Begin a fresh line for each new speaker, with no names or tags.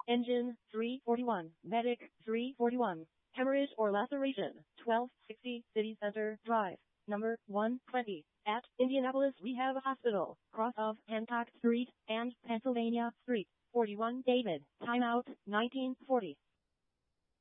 Engine 341. Medic 341. Hemorrhage or laceration 1260 City Center Drive, number 120, at Indianapolis Rehab Hospital, cross of Hancock Street and Pennsylvania Street. 41 David. Timeout 1940.